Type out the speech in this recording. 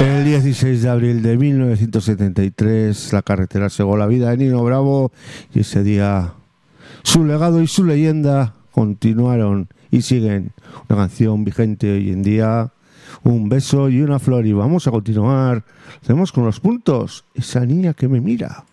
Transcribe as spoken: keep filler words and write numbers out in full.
El dieciséis de abril de mil novecientos setenta y tres, la carretera segó la vida de Nino Bravo y ese día su legado y su leyenda continuaron y siguen. Una canción vigente hoy en día, un beso y una flor. Y vamos a continuar, hacemos con los puntos, esa niña que me mira.